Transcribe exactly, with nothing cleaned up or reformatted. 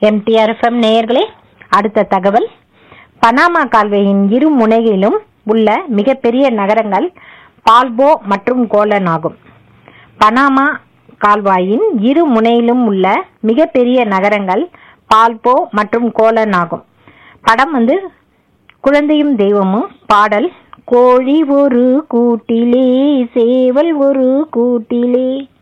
MTR FM நேயர்களே, அடுத்த தகவல். பனாமா கால்வாயின் இரு முனையிலும் உள்ள மிகப்பெரிய நகரங்கள் பால்போ மற்றும் கோலன் ஆகும். பனாமா கால்வாயின் இரு முனையிலும் உள்ள மிகப்பெரிய நகரங்கள் பால்போ மற்றும் கோலன் ஆகும். படம் வந்து குழந்தையும் தெய்வமும். பாடல் கோழி ஒரு கூட்டிலே சேவல் ஒரு கூட்டிலே.